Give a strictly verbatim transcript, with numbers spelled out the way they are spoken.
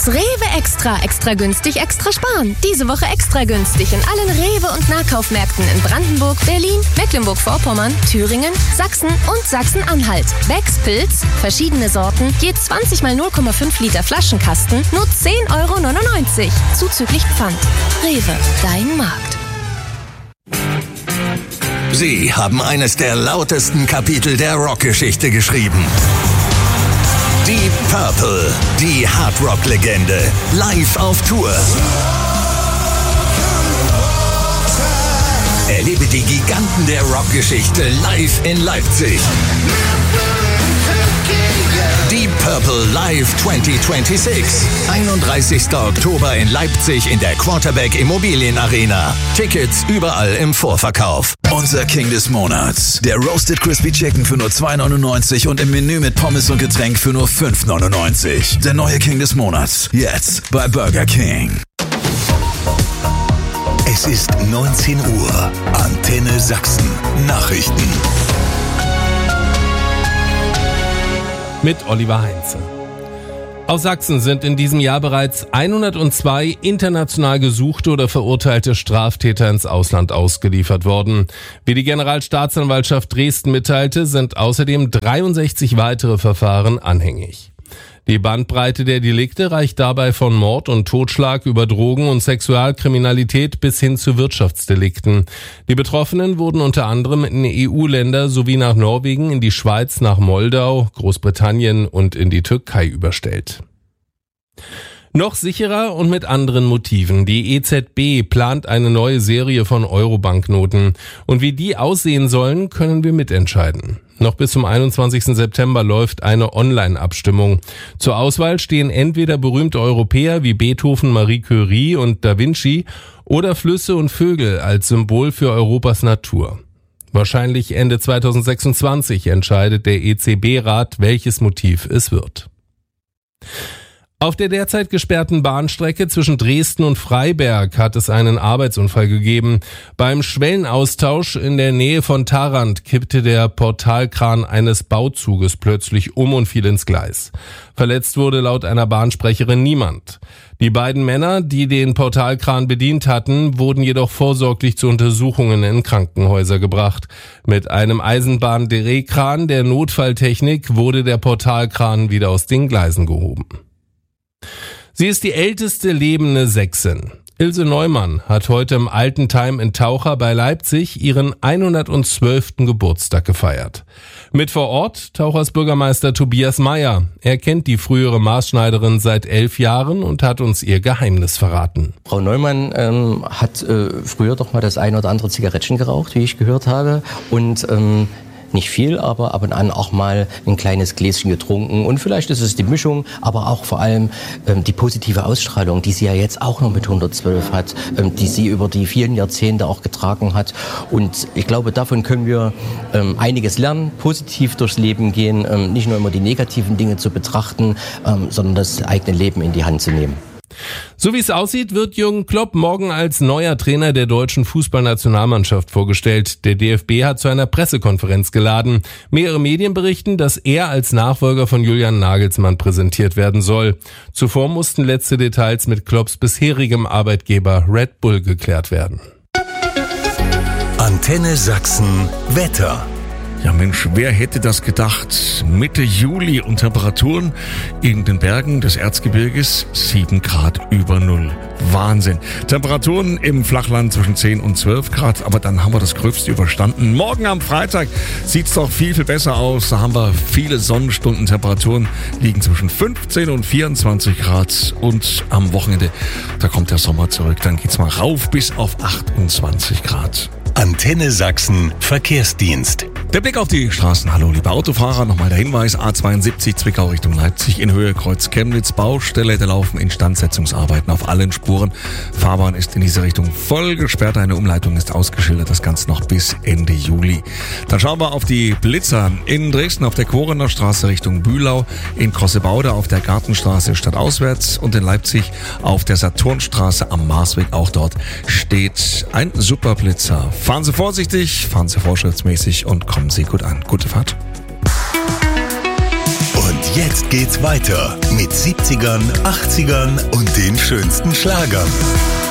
Das Rewe Extra. Extra günstig, extra sparen. Diese Woche extra günstig in allen Rewe- und Nahkaufmärkten in Brandenburg, Berlin, Mecklenburg-Vorpommern, Thüringen, Sachsen und Sachsen-Anhalt. Becks Pilz, verschiedene Sorten, je zwanzig mal null Komma fünf Liter Flaschenkasten, nur zehn Euro neunundneunzig. Zuzüglich Pfand. Rewe, dein Markt. Sie haben eines der lautesten Kapitel der Rockgeschichte geschrieben. Deep Purple, die Hardrock-Legende, live auf Tour. Erlebe die Giganten der Rockgeschichte live in Leipzig. Deep Purple Live zwanzig sechsundzwanzig. einunddreißigster Oktober in Leipzig in der Quarterback Immobilien Arena. Tickets überall im Vorverkauf. Unser King des Monats. Der Roasted Crispy Chicken für nur zwei neunundneunzig und im Menü mit Pommes und Getränk für nur fünf neunundneunzig. Der neue King des Monats. Jetzt bei Burger King. Es ist neunzehn Uhr. Antenne Sachsen. Nachrichten. Mit Oliver Heinze. Aus Sachsen sind in diesem Jahr bereits hundertzwei international gesuchte oder verurteilte Straftäter ins Ausland ausgeliefert worden. Wie die Generalstaatsanwaltschaft Dresden mitteilte, sind außerdem dreiundsechzig weitere Verfahren anhängig. Die Bandbreite der Delikte reicht dabei von Mord und Totschlag über Drogen- und Sexualkriminalität bis hin zu Wirtschaftsdelikten. Die Betroffenen wurden unter anderem in E U-Länder sowie nach Norwegen, in die Schweiz, nach Moldau, Großbritannien und in die Türkei überstellt. Noch sicherer und mit anderen Motiven. Die E Z B plant eine neue Serie von Euro-Banknoten. Und wie die aussehen sollen, können wir mitentscheiden. Noch bis zum einundzwanzigsten September läuft eine Online-Abstimmung. Zur Auswahl stehen entweder berühmte Europäer wie Beethoven, Marie Curie und Da Vinci oder Flüsse und Vögel als Symbol für Europas Natur. Wahrscheinlich Ende zweitausendsechsundzwanzig entscheidet der E Z B-Rat, welches Motiv es wird. Auf der derzeit gesperrten Bahnstrecke zwischen Dresden und Freiberg hat es einen Arbeitsunfall gegeben. Beim Schwellenaustausch in der Nähe von Tharandt kippte der Portalkran eines Bauzuges plötzlich um und fiel ins Gleis. Verletzt wurde laut einer Bahnsprecherin niemand. Die beiden Männer, die den Portalkran bedient hatten, wurden jedoch vorsorglich zu Untersuchungen in Krankenhäuser gebracht. Mit einem Eisenbahn-Drehkran der Notfalltechnik wurde der Portalkran wieder aus den Gleisen gehoben. Sie ist die älteste lebende Sächsin. Ilse Neumann hat heute im Altentheim in Taucher bei Leipzig ihren hundertzwölften Geburtstag gefeiert. Mit vor Ort Tauchers Bürgermeister Tobias Meyer. Er kennt die frühere Maßschneiderin seit elf Jahren und hat uns ihr Geheimnis verraten. Frau Neumann ähm, hat äh, früher doch mal das ein oder andere Zigarettchen geraucht, wie ich gehört habe. Und ähm, nicht viel, aber ab und an auch mal ein kleines Gläschen getrunken. Und vielleicht ist es die Mischung, aber auch vor allem ähm, die positive Ausstrahlung, die sie ja jetzt auch noch mit hundertzwölf hat, ähm, die sie über die vielen Jahrzehnte auch getragen hat. Und ich glaube, davon können wir ähm, einiges lernen, positiv durchs Leben gehen, ähm, nicht nur immer die negativen Dinge zu betrachten, ähm, sondern das eigene Leben in die Hand zu nehmen. So wie es aussieht, wird Jürgen Klopp morgen als neuer Trainer der deutschen Fußballnationalmannschaft vorgestellt. Der D F B hat zu einer Pressekonferenz geladen. Mehrere Medien berichten, dass er als Nachfolger von Julian Nagelsmann präsentiert werden soll. Zuvor mussten letzte Details mit Klopps bisherigem Arbeitgeber Red Bull geklärt werden. Antenne Sachsen Wetter. Ja Mensch, wer hätte das gedacht? Mitte Juli und Temperaturen in den Bergen des Erzgebirges sieben Grad über Null. Wahnsinn. Temperaturen im Flachland zwischen zehn und zwölf Grad, aber dann haben wir das Gröbste überstanden. Morgen am Freitag sieht's doch viel, viel besser aus. Da haben wir viele Sonnenstunden. Temperaturen liegen zwischen fünfzehn und vierundzwanzig Grad und am Wochenende, da kommt der Sommer zurück. Dann geht's mal rauf bis auf achtundzwanzig Grad. Antenne Sachsen Verkehrsdienst. Der Blick auf die Straßen. Hallo, liebe Autofahrer. Nochmal der Hinweis. A zweiundsiebzig Zwickau Richtung Leipzig in Höhe Kreuz Chemnitz. Baustelle. Da laufen Instandsetzungsarbeiten auf allen Spuren. Fahrbahn ist in diese Richtung voll gesperrt. Eine Umleitung ist ausgeschildert. Das Ganze noch bis Ende Juli. Dann schauen wir auf die Blitzer. In Dresden auf der Korener Straße Richtung Bühlau. In Kossebaude auf der Gartenstraße stadtauswärts. Und in Leipzig auf der Saturnstraße am Marsweg. Auch dort steht ein Superblitzer. Fahren Sie vorsichtig, fahren Sie vorschriftsmäßig und kommen Sie gut an. Gute Fahrt. Und jetzt geht's weiter mit siebzigern, achtzigern und den schönsten Schlagern.